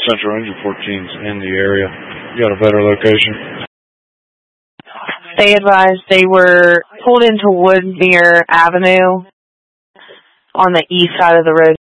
Central Engine 14's in the area. You got a better location? They advised they were pulled into Woodmere Avenue on the east side of the road.